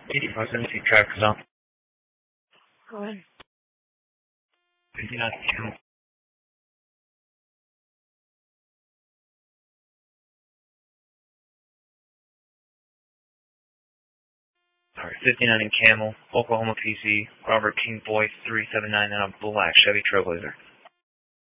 8517 traffic is on. Go ahead. 59 Camel. Sorry, 59 in Camel, Oklahoma PC, Robert King Boy 379 in a black Chevy Trailblazer.